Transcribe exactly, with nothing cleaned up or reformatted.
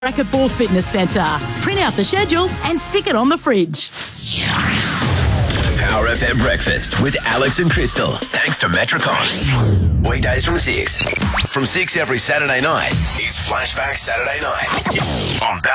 Racquetball Fitness Centre. Print out the schedule and stick it on the fridge. Power F M Breakfast with Alex and Crystal. Thanks to Metricon. Weekdays from six. From six every Saturday night. It's Flashback Saturday night. On